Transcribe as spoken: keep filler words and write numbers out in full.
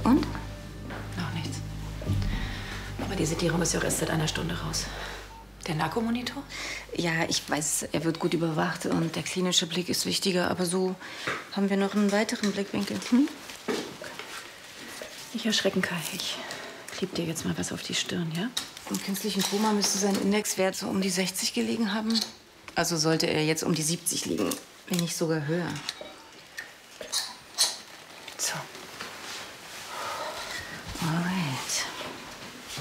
Und? Noch nichts. Aber die Sedierung ist ja auch erst seit einer Stunde raus. Der Narkomonitor? Ja, ich weiß, er wird gut überwacht und der klinische Blick ist wichtiger. Aber so haben wir noch einen weiteren Blickwinkel. Hm? Nicht erschrecken, Kai. Ich kleb dir jetzt mal was auf die Stirn, ja? Im künstlichen Koma müsste sein Indexwert so um die sechzig gelegen haben. Also sollte er jetzt um die siebzig liegen, wenn nicht sogar höher.